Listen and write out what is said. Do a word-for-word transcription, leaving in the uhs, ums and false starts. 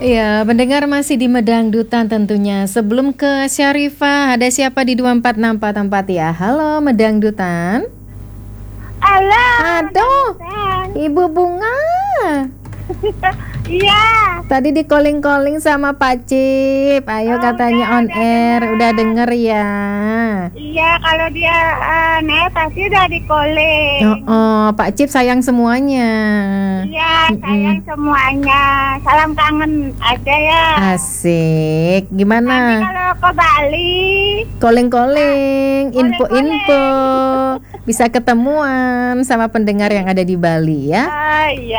Iya, pendengar masih di Medangdutan tentunya. Sebelum ke Syarifah, ada siapa di dua empat enam empat empat ya? Halo Medangdutan. Halo. Aduh, Ibu Bunga. Iya. Tadi di calling-calling sama Pak Cip. Ayo Oh, katanya udah, on udah air. denger. Udah denger ya? Iya, kalau dia uh, nih pasti udah di calling. Oh, oh, Pak Cip sayang semuanya. Iya, Mm-mm. sayang semuanya. Salam kangen aja ya. Asik. Nanti Gimana? kalau ke Bali, Calling-calling, info-info. Calling-calling. Bisa ketemuan sama pendengar yang ada di Bali ya. oh iya.